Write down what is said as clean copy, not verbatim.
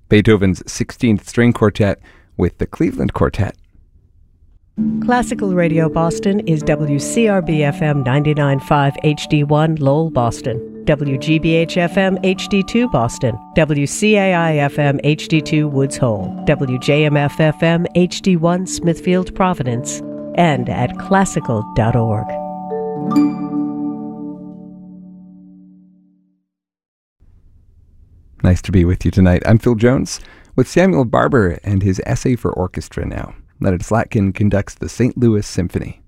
Beethoven's 16th String Quartet with the Cleveland Quartet. Classical Radio Boston is WCRB-FM 99.5 HD1 Lowell, Boston, WGBH-FM HD2 Boston, WCAI-FM HD2 Woods Hole, WJMF-FM HD1 Smithfield, Providence, and at classical.org. Nice to be with you tonight. I'm Phil Jones with Samuel Barber and his essay for orchestra now. Leonard Slatkin conducts the St. Louis Symphony.